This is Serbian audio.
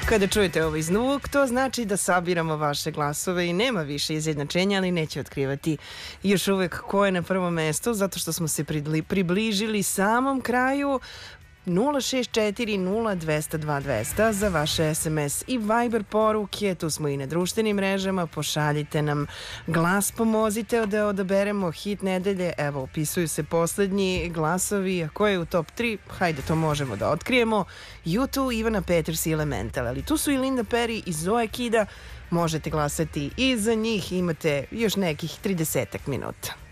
Kada čujete ovaj zvuk, to znači da sabiramo vaše glasove i nema više izjednačenja, ali neće otkrivati još uvek ko je na prvom mestu, zato što smo se približili samom kraju. 064 0200 200 za vaše SMS i Viber poruke, tu smo i na društvenim mrežama, pošaljite nam glas, pomozite da odaberemo hit nedelje. Evo, upisuju se poslednji glasovi, a ko je u top 3, hajde, to možemo da otkrijemo. U2, Ivana Peters i Elemental, ali tu su i Linda Perry i Zoe Kida, možete glasati i za njih, imate još nekih 30 minuta.